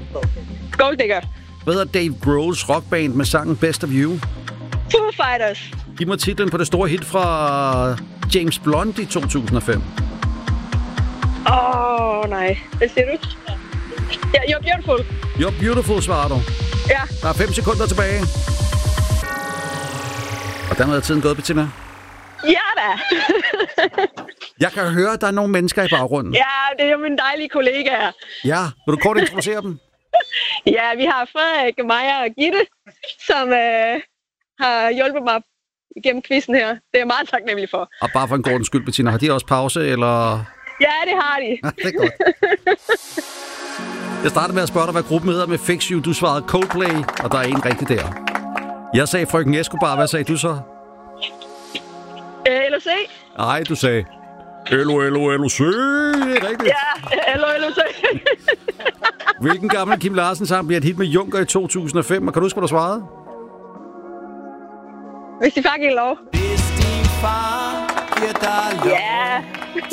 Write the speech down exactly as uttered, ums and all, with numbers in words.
Gold Digger. Hvad hedder Dave Grohl's rockband med sangen Best of You? Foo Fighters. Giv mig titlen på det store hit fra James Blunt i to tusind og fem. Åh, oh, nej. Hvad siger du? Ja, You're Beautiful. You're Beautiful, svarer du. Ja. Der er fem sekunder tilbage. Og dermed er tiden gået, Bettina. Ja da. Jeg kan høre, at der er nogle mennesker i baggrunden. Ja, det er jo mine dejlige kollegaer. Ja, vil du kort introducere dem? Ja, vi har Frederik, Maja og Gitte, som øh, har hjulpet mig igennem quizzen her. Det er jeg meget taknemmelig for. Og bare for en god skyld, Bettina, har de også pause, eller? Ja, det har de. Det er godt. Jeg startede med at spørge dig, hvad gruppen hedder med Fix You. Du svarede Coldplay, og der er en rigtig der. Jeg sagde Frøken Escobar. Hvad sagde du så? Øh, L O C. Nej, du sagde L O L O L O C. Det er rigtigt. Ja, L O L O C. Hvilken gammel Kim Larsen sang bliver et hit med Junker i to tusind og fem? Og kan du huske, hvad du svarede? Hvis de far giver lov. Hvis din far giver dig lov. Ja,